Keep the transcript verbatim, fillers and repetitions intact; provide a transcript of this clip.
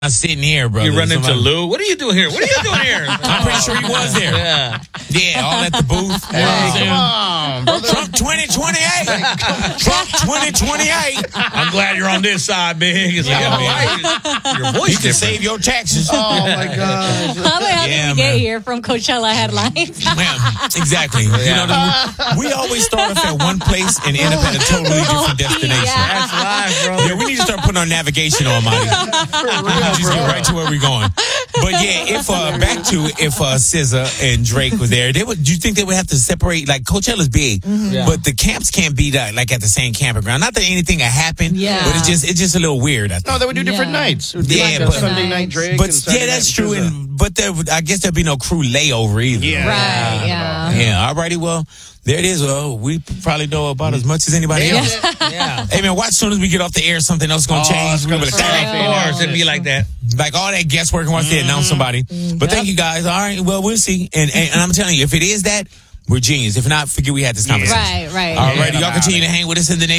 sitting here, bro. You run into Lou. What are you doing here? What are you doing here? I'm pretty sure he was there. Yeah. Yeah, all at the booth. Hey, come on, brother. Trump twenty twenty-eight. Trump twenty twenty-eight. I'm glad you're on this side, big. It's Yeah, like, man. oh, your voice You can different. save your taxes. Oh, my gosh. How, how Yeah, did we get man. here from Coachella headlines? Yeah, exactly. You know, the- we always start off at one place and end up at a totally different destination. Yeah. That's live, bro. Yeah, we need to start putting our navigation on, Monty. Just get right to where we're going. But yeah, if uh, back to if uh, S Z A and Drake were there, they would. Do you think they would have to separate? Like Coachella's big, Yeah. but the camps can't be that, like at the same campground. Not that anything had happened, Yeah. but it's just it's just a little weird. I think. No, they would do different Yeah. nights. It would be Yeah, like a but- Sunday night Drake. but and Saturday yeah, that's night true. S Z A. And but there, would- I guess there'd be no crew layover either. Yeah. Right, yeah. Yeah. Alrighty. Well, there it is. Well, we probably know about as much as anybody Yeah. else. Yeah. Hey man, watch as soon as we get off the air, something else is gonna Oh, change. it's We gonna be like, start "Dang." off course. It'd be like that. Like all that guesswork once they announce somebody. But thank you guys. All right. Well, we'll see. And, and and I'm telling you, if it is that, we're genius. If not, forget we had this conversation. Right, right. All right. Yeah. Y'all continue to hang with us in the neighborhood.